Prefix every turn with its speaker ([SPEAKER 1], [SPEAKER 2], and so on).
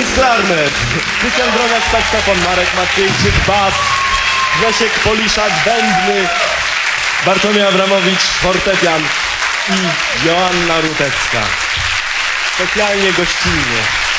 [SPEAKER 1] klarnet, Krystian Droniak saksofon, Marek Maciejczyk bas, Grzesiek Poliszak bębny, Bartłomiej Abramowicz fortepian i Joanna Rutecka. Specjalnie gościnnie.